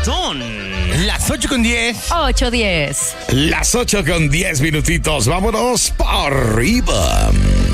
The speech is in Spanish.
Son las 8:10. 8:10. Las 8:10 minutitos. Vámonos para arriba.